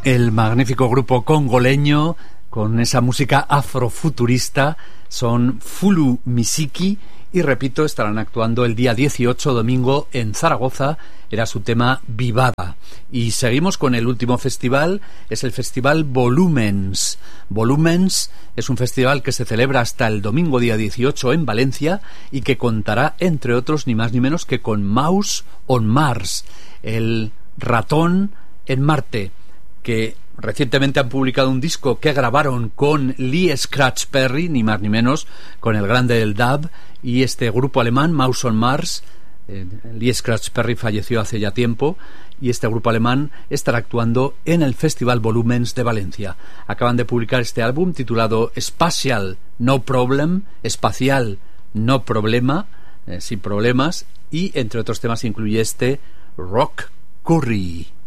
El magnífico grupo congoleño con esa música afrofuturista son Fulu Misiki y repito, estarán actuando el día 18, domingo, en Zaragoza. Era su tema Vivada. Y seguimos con el último festival, es el festival Volumens. Volumens es un festival que se celebra hasta el domingo día 18 en Valencia y que contará, entre otros, ni más ni menos que con Mouse on Mars, el ratón en Marte, que recientemente han publicado un disco que grabaron con Lee Scratch Perry, ni más ni menos, con el grande del dub, y este grupo alemán, Mouse on Mars. Lee Scratch Perry falleció hace ya tiempo y este grupo alemán estará actuando en el Festival Volumens de Valencia. Acaban de publicar este álbum titulado Spatial No Problem, espacial no problema, sin problemas, y entre otros temas incluye este Rock Curry.